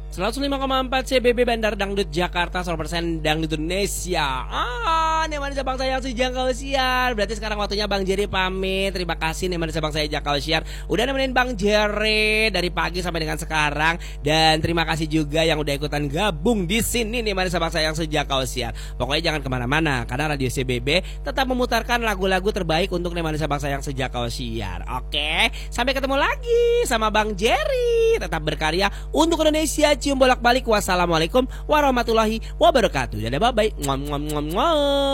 105,4 CBB Bandar Dangdut Jakarta 100% Dangdut Indonesia. Nih manusia bangsa yang sejangkau siar. Berarti sekarang waktunya Bang Jerry pamit. Terima kasih nih manusia bangsa yang jangkau siar udah nemenin Bang Jerry dari pagi sampai dengan sekarang. Dan terima kasih juga yang udah ikutan gabung di sini nih manusia bangsa yang sejangkau siar. Pokoknya jangan kemana-mana karena Radio CBB tetap memutarkan lagu-lagu terbaik untuk nih manusia bangsa yang sejangkau siar. Oke, sampai ketemu lagi sama Bang Jerry. Tetap berkarya untuk Indonesia. Cium bolak-balik. Wassalamualaikum warahmatullahi wabarakatuh. Dadah, bye-bye.